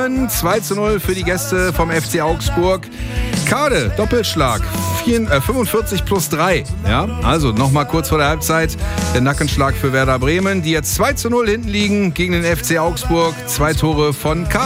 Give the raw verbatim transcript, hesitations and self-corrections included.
Bremen, zwei zu null für die Gäste vom F C Augsburg. Kade, Doppelschlag, fünfundvierzig plus drei. Ja, also nochmal kurz vor der Halbzeit der Nackenschlag für Werder Bremen, die jetzt zwei zu null hinten liegen gegen den F C Augsburg. Zwei Tore von Kade.